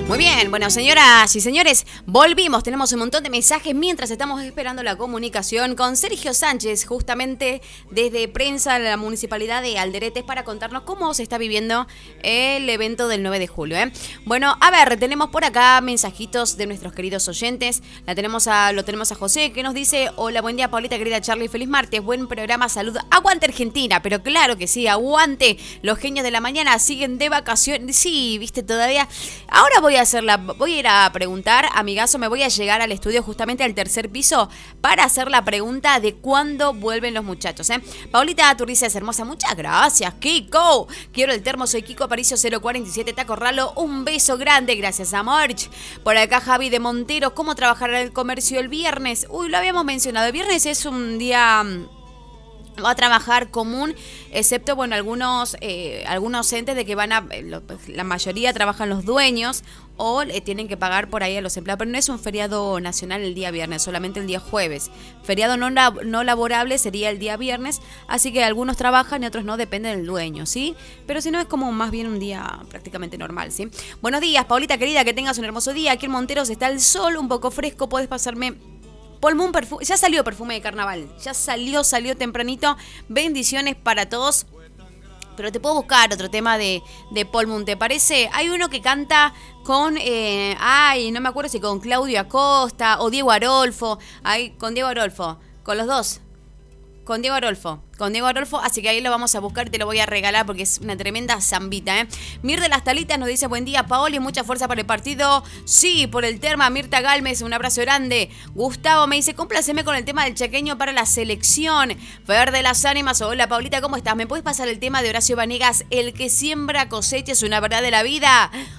Muy bien, bueno, señoras y señores, volvimos. Tenemos un montón de mensajes mientras estamos esperando la comunicación con Sergio Sánchez, justamente desde prensa de la Municipalidad de Alderetes, para contarnos cómo se está viviendo el evento del 9 de julio. Bueno, a ver, tenemos por acá mensajitos de nuestros queridos oyentes. Lo tenemos a José, que nos dice: hola, buen día, Paulita, querida Charlie, feliz martes, buen programa, salud. Aguante Argentina, pero claro que sí, aguante. Los genios de la mañana siguen de vacaciones. Sí, viste, todavía. Ahora voy a ir a preguntar, amigazo, me voy a llegar al estudio justamente al tercer piso para hacer la pregunta de cuándo vuelven los muchachos. Paulita Turriza es hermosa, muchas gracias, Kiko. Quiero el termo, soy Kiko Aparicio 047 Tacorralo, un beso grande, gracias amor. Por acá Javi de Monteros, ¿cómo trabajar en el comercio el viernes? Uy, lo habíamos mencionado, el viernes es un día... va a trabajar común, excepto, bueno, algunos entes de que la mayoría trabajan los dueños o tienen que pagar por ahí a los empleados, pero no es un feriado nacional el día viernes, solamente el día jueves. Feriado no laborable sería el día viernes, así que algunos trabajan y otros no, depende del dueño, ¿sí? Pero si no, es como más bien un día prácticamente normal, ¿sí? Buenos días, Paulita querida, que tengas un hermoso día. Aquí en Monteros está el sol un poco fresco, puedes pasarme... Polmón perfume, ya salió perfume de carnaval, ya salió tempranito. Bendiciones para todos. Pero te puedo buscar otro tema de Paul Moon, ¿te parece? Hay uno que canta con, no me acuerdo si con Claudio Acosta o Diego Arolfo. Con Diego Arolfo, con los dos. Con Diego Arolfo, así que ahí lo vamos a buscar y te lo voy a regalar porque es una tremenda zambita, Mir de las Talitas nos dice: buen día, Paoli, mucha fuerza para el partido. Sí, por el terma. Mirta Galmes, un abrazo grande. Gustavo me dice: compláceme con el tema del chaqueño para la selección. Fer de las Ánimas, hola, Paulita, ¿cómo estás? ¿Me puedes pasar el tema de Horacio Vanegas? El que siembra cosecha es una verdad de la vida.